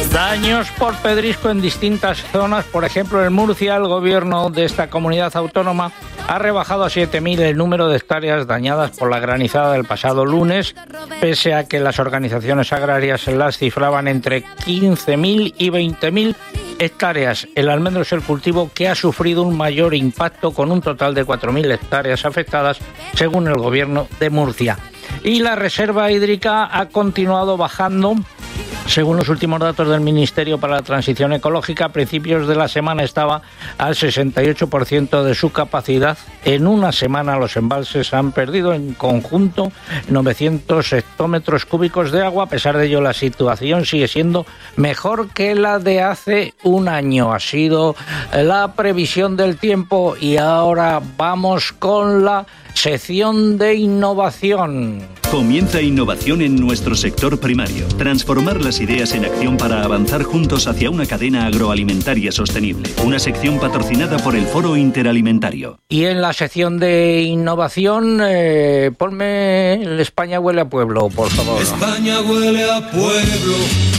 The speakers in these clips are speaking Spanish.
Daños por pedrisco en distintas zonas. Por ejemplo, en Murcia, el gobierno de esta comunidad autónoma ha rebajado a 7.000 el número de hectáreas dañadas por la granizada del pasado lunes, pese a que las organizaciones agrarias las cifraban entre 15.000 y 20.000 hectáreas. El almendro es el cultivo que ha sufrido un mayor impacto, con un total de 4.000 hectáreas afectadas, según el gobierno de Murcia. Y la reserva hídrica ha continuado bajando. Según los últimos datos del Ministerio para la Transición Ecológica, a principios de la semana estaba al 68% de su capacidad. En una semana los embalses han perdido en conjunto 900 hectómetros cúbicos de agua. A pesar de ello, la situación sigue siendo mejor que la de hace un año. Ha sido la previsión del tiempo y ahora vamos con la sección de innovación. Comienza innovación en nuestro sector primario. Transformar las ideas en acción para avanzar juntos hacia una cadena agroalimentaria sostenible. Una sección patrocinada por el Foro Interalimentario. Y en la sección de innovación, ponme el España huele a pueblo, por favor. España huele a pueblo,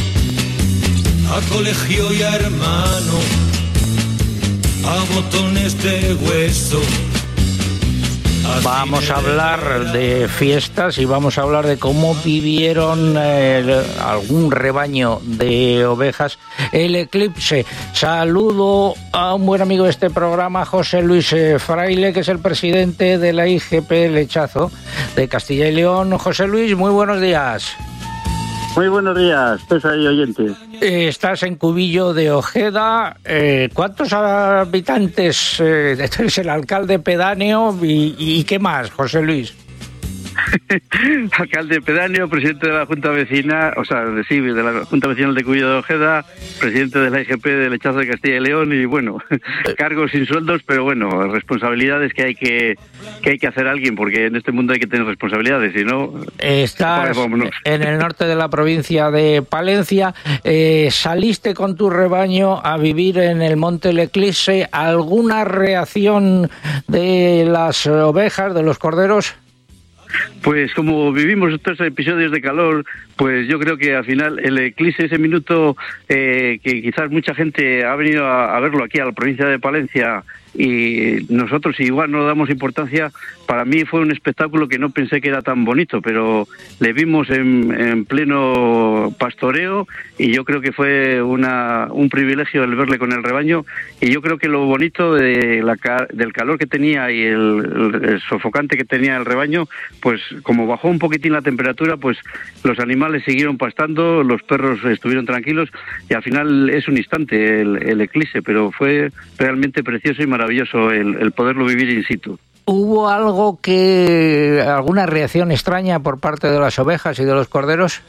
a colegio y a hermano, a botones de hueso. Vamos a hablar de fiestas y vamos a hablar de cómo vivieron algún rebaño de ovejas el eclipse. Saludo a un buen amigo de este programa, José Luis Fraile, que es el presidente de la IGP Lechazo de Castilla y León. José Luis, muy buenos días. Muy buenos días, César y oyentes. Estás en Cubillo de Ojeda. ¿Cuántos habitantes? Eres el alcalde pedáneo y ¿qué más, José Luis? Alcalde pedáneo, presidente de la Junta Vecinal, de la Junta Vecinal de Cubillo de Ojeda, presidente de la IGP de Lechazo de Castilla y León y bueno, cargos sin sueldos, pero bueno, responsabilidades que hay que hacer alguien, porque en este mundo hay que tener responsabilidades, si no... Estás en el norte de la provincia de Palencia, saliste con tu rebaño a vivir en el Monte El Eclipse. ¿Alguna reacción de las ovejas, de los corderos? Pues como vivimos estos episodios de calor, pues yo creo que al final el eclipse, ese minuto que quizás mucha gente ha venido a verlo aquí a la provincia de Palencia y nosotros igual no damos importancia, para mí fue un espectáculo que no pensé que era tan bonito, pero le vimos en pleno pastoreo y yo creo que fue un privilegio el verle con el rebaño, y yo creo que lo bonito del calor que tenía y el sofocante que tenía el rebaño, pues como bajó un poquitín la temperatura, pues los animales siguieron pastando, los perros estuvieron tranquilos y al final es un instante el eclipse, pero fue realmente precioso y maravilloso el poderlo vivir in situ. ¿Hubo alguna reacción extraña por parte de las ovejas y de los corderos?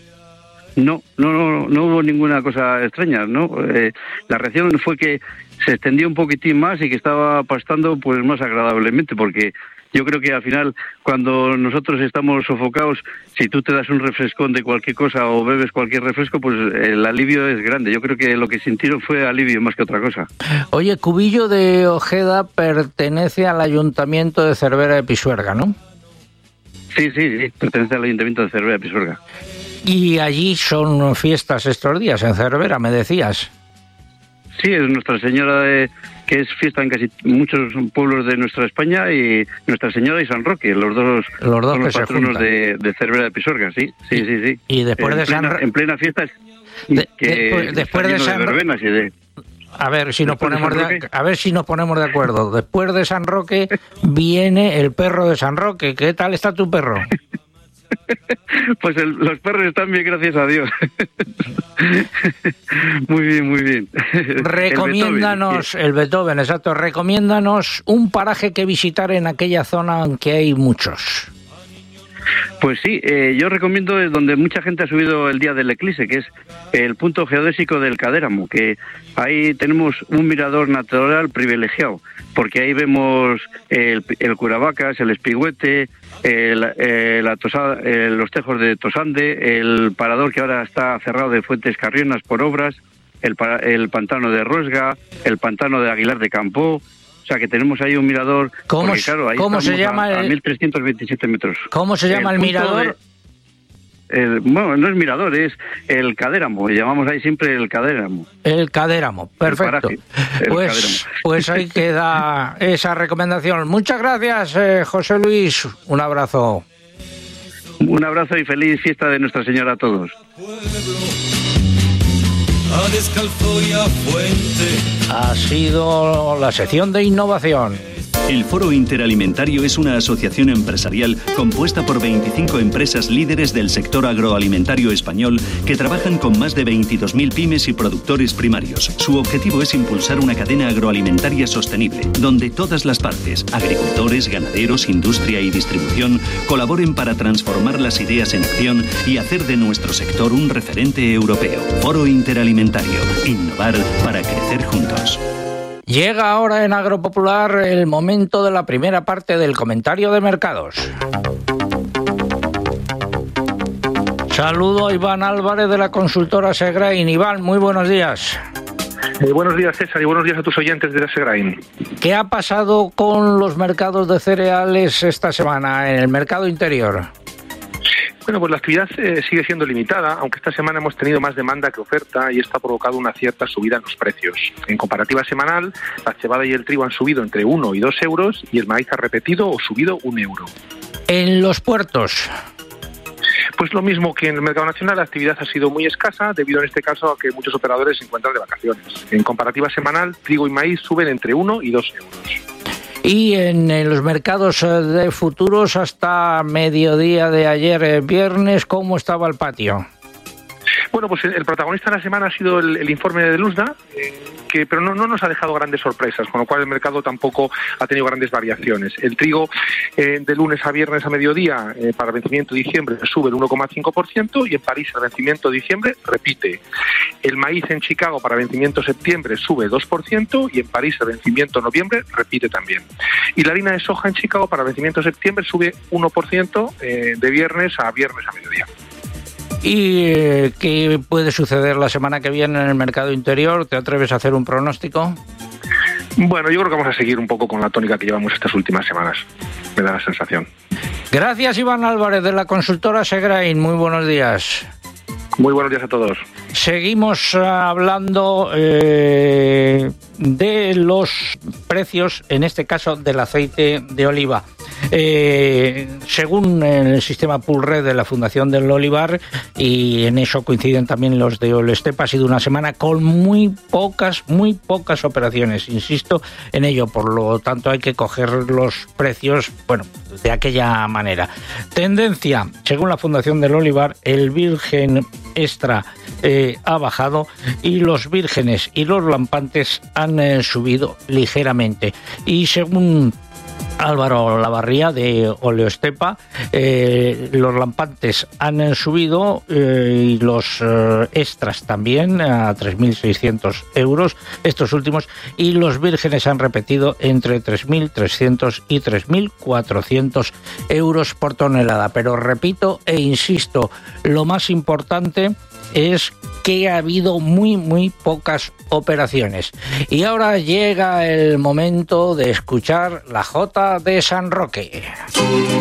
No hubo ninguna cosa extraña, ¿no? La reacción fue que se extendió un poquitín más y que estaba pastando pues más agradablemente, porque yo creo que al final, cuando nosotros estamos sofocados, si tú te das un refrescón de cualquier cosa o bebes cualquier refresco, pues el alivio es grande. Yo creo que lo que sintieron fue alivio más que otra cosa. Oye, Cubillo de Ojeda pertenece al Ayuntamiento de Cervera de Pisuerga, ¿no? Sí, pertenece al Ayuntamiento de Cervera de Pisuerga. Y allí son fiestas estos días, en Cervera, me decías. Sí, es Nuestra Señora que es fiesta en casi muchos pueblos de nuestra España, y Nuestra Señora y San Roque, los dos son los patronos de Cervera de Pisuerga, sí. Y después de San Roque... En plena fiesta... después de San Roque... A ver si nos ponemos de acuerdo. Después de San Roque viene el perro de San Roque. ¿Qué tal está tu perro? Pues los perros están bien, gracias a Dios. Muy bien. Recomiéndanos, el Beethoven, exacto. Recomiéndanos un paraje que visitar en aquella zona, aunque hay muchos. Pues sí, yo recomiendo donde mucha gente ha subido el día del eclipse, que es el punto geodésico del Cadéramo, que ahí tenemos un mirador natural privilegiado, porque ahí vemos el Curavacas, el Espigüete, los tejos de Tosande, el parador que ahora está cerrado de Fuentes Carrionas por obras, el pantano de Ruesga, el pantano de Aguilar de Campoo. O sea, que tenemos ahí un mirador. ¿Cómo se llama? A 1.327 metros. ¿Cómo se llama el mirador? Bueno, no es Mirador, es el Cadéramo, llamamos ahí siempre el Cadéramo. El Cadéramo, perfecto. Pues ahí queda esa recomendación. Muchas gracias, José Luis. Un abrazo. Un abrazo y feliz fiesta de Nuestra Señora a todos. Ha sido la sección de innovación. El Foro Interalimentario es una asociación empresarial compuesta por 25 empresas líderes del sector agroalimentario español que trabajan con más de 22.000 pymes y productores primarios. Su objetivo es impulsar una cadena agroalimentaria sostenible, donde todas las partes, agricultores, ganaderos, industria y distribución, colaboren para transformar las ideas en acción y hacer de nuestro sector un referente europeo. Foro Interalimentario. Innovar para crecer juntos. Llega ahora en Agropopular el momento de la primera parte del comentario de mercados. Saludo a Iván Álvarez de la consultora Segrain. Iván, muy buenos días. Buenos días, César, y buenos días a tus oyentes de la Segrain. ¿Qué ha pasado con los mercados de cereales esta semana en el mercado interior? Bueno, pues la actividad sigue siendo limitada, aunque esta semana hemos tenido más demanda que oferta y esto ha provocado una cierta subida en los precios. En comparativa semanal, la cebada y el trigo han subido entre 1 y 2 euros y el maíz ha repetido o subido 1 euro. ¿En los puertos? Pues lo mismo que en el mercado nacional, la actividad ha sido muy escasa, debido en este caso a que muchos operadores se encuentran de vacaciones. En comparativa semanal, trigo y maíz suben entre 1 y 2 euros. Y en los mercados de futuros hasta mediodía de ayer viernes, ¿cómo estaba el patio? Bueno, pues el protagonista de la semana ha sido el informe de Luzda, pero no nos ha dejado grandes sorpresas, con lo cual el mercado tampoco ha tenido grandes variaciones. El trigo de lunes a viernes a mediodía para vencimiento de diciembre sube el 1,5% y en París el vencimiento de diciembre repite. El maíz en Chicago para vencimiento septiembre sube 2% y en París el vencimiento noviembre repite también. Y la harina de soja en Chicago para vencimiento septiembre sube 1% de viernes a mediodía. ¿Y qué puede suceder la semana que viene en el mercado interior? ¿Te atreves a hacer un pronóstico? Bueno, yo creo que vamos a seguir un poco con la tónica que llevamos estas últimas semanas. Me da la sensación. Gracias, Iván Álvarez, de la consultora Segrain. Muy buenos días. Muy buenos días a todos. Seguimos hablando de los precios, en este caso del aceite de oliva. Según el sistema Pulred de la Fundación del Olivar, y en eso coinciden también los de Olestepa, ha sido una semana con muy pocas operaciones, insisto en ello, por lo tanto hay que coger los precios, bueno, de aquella manera. Tendencia, según la Fundación del Olivar, el virgen extra ha bajado y los vírgenes y los lampantes han subido ligeramente. Y según Álvaro Lavarría de Oleostepa, los lampantes han subido y los extras también a 3.600 euros, estos últimos, y los vírgenes han repetido entre 3.300 y 3.400 euros por tonelada. Pero repito e insisto, lo más importante es que ha habido muy pocas operaciones. Y ahora llega el momento de escuchar la Jota de San Roque.